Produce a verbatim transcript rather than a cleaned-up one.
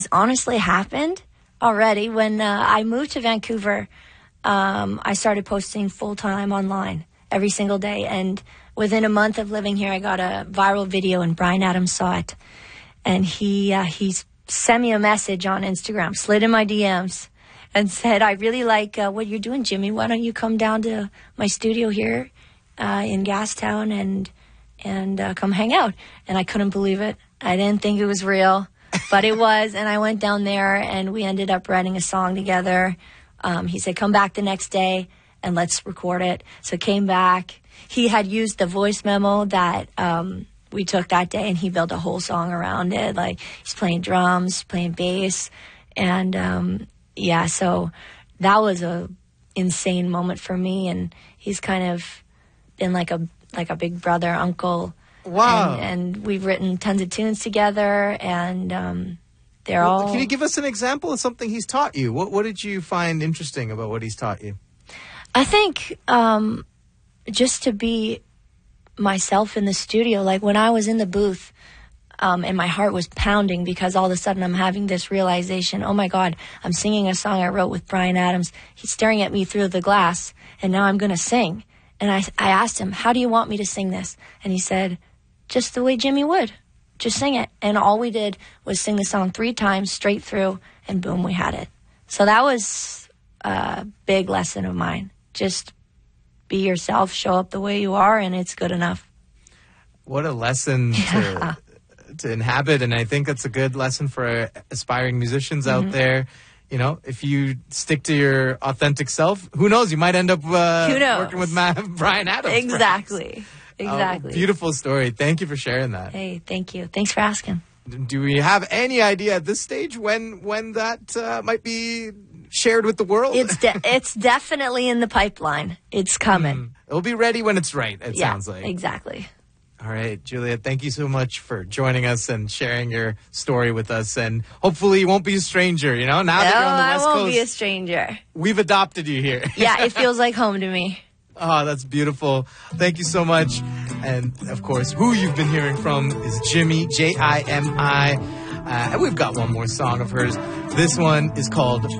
honestly happened already. When uh, I moved to Vancouver, um, I started posting full-time online every single day. And within a month of living here, I got a viral video, and Bryan Adams saw it. And he uh, he sent me a message on Instagram, slid in my D Ms, and said, I really like uh, what you're doing, Jimmy. Why don't you come down to my studio here uh, in Gastown and and uh, come hang out? And I couldn't believe it. I didn't think it was real, but it was. And I went down there, and we ended up writing a song together. Um, he said, come back the next day and let's record it. So came back. He had used the voice memo that um, we took that day, and he built a whole song around it. Like, he's playing drums, playing bass, and um, yeah, so that was a insane moment for me. And he's kind of been like a like a big brother, uncle. Wow! And, and we've written tons of tunes together, and um, they're well, all. Can you give us an example of something he's taught you? What What did you find interesting about what he's taught you? I think um, just to be myself in the studio. Like, when I was in the booth, um, and my heart was pounding because all of a sudden I'm having this realization, oh my God, I'm singing a song I wrote with Bryan Adams. He's staring at me through the glass, and now I'm going to sing. And I, I asked him, how do you want me to sing this? And he said, just the way Jimmy would. Just sing it. And all we did was sing the song three times straight through, and boom, we had it. So that was a big lesson of mine. Just be yourself, show up the way you are, and it's good enough. What a lesson Yeah. to, to inhabit, and I think that's a good lesson for aspiring musicians Mm-hmm. out there. You know, if you stick to your authentic self, who knows? You might end up uh, Who knows? working with Ma- Bryan Adams. Exactly. perhaps. Exactly. Oh, beautiful story. Thank you for sharing that. Hey, thank you. Thanks for asking. Do we have any idea at this stage when when that uh, might be shared with the world? It's de- it's definitely in the pipeline. It's coming. Mm. It'll be ready when it's right, it Yeah, sounds like. exactly. All right, Julia, thank you so much for joining us and sharing your story with us. And hopefully you won't be a stranger, you know? Now No, that you're on the I West won't Coast, be a stranger. we've adopted you here. Yeah, it feels like home to me. Oh, that's beautiful. Thank you so much. And, of course, who you've been hearing from is Jimmy, J I M I. Uh, and we've got one more song of hers. This one is called